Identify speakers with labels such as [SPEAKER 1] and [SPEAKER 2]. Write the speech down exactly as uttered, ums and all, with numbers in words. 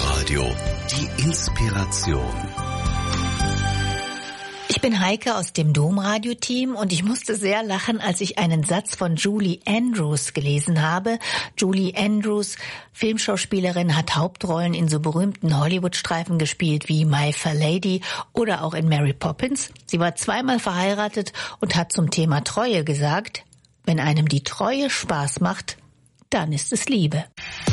[SPEAKER 1] Domradio. Die Inspiration.
[SPEAKER 2] Ich bin Heike aus dem Domradio-Team und ich musste sehr lachen, als ich einen Satz von Julie Andrews gelesen habe. Julie Andrews, Filmschauspielerin, hat Hauptrollen in so berühmten Hollywood-Streifen gespielt wie My Fair Lady oder auch in Mary Poppins. Sie war zweimal verheiratet und hat zum Thema Treue gesagt: Wenn einem die Treue Spaß macht, dann ist es Liebe.